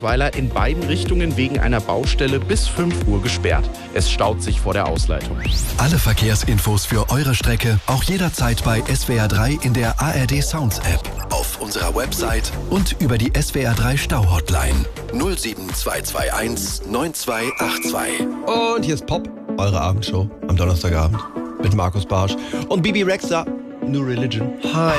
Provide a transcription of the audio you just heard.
Weiler in beiden Richtungen wegen einer Baustelle bis 5 Uhr gesperrt. Es staut sich vor der Ausleitung. Alle Verkehrsinfos für eure Strecke auch jederzeit bei SWR3 in der ARD Sounds App, auf unserer Website und über die SWR3 Stau-Hotline 07221 9282. Und hier ist Pop, eure Abendshow am Donnerstagabend mit Markus Barsch und Bibi Rexha, New Religion. Hi.